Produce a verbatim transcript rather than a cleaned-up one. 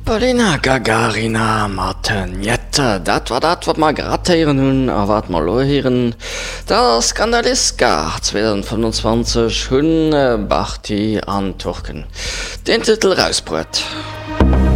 Polina Gagarina Martinette, dat war dat wat mar gratieren hunn a wat mal loieren. Der Skandaliska zwanzig fünfundzwanzig hunn Bachti an Turken. Den Titel rausbrett.